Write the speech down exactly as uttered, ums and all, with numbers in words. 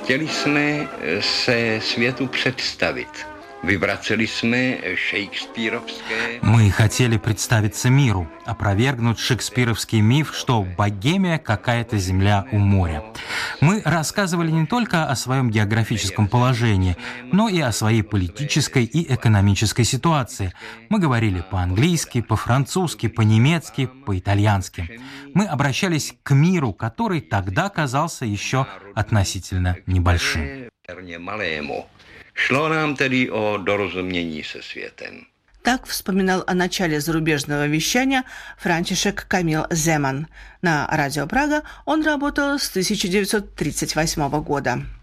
Chtěli jsme se světu představit. Vyvraceli jsme шекспировское... Мы хотели представиться миру, опровергнуть шекспировский миф, что Богемия какая-то земля у моря. Мы рассказывали не только о своем географическом положении, но и о своей политической и экономической ситуации. Мы говорили по-английски, по-французски, по-немецки, по-итальянски. Мы обращались к миру, который тогда казался еще относительно небольшим. Šlo nám tedy o dorozumění se světem. Так вспоминал о начале зарубежного вещания Франтишек Камил Земан. На радио Прага он работал с тысяча девятьсот тридцать восьмого года.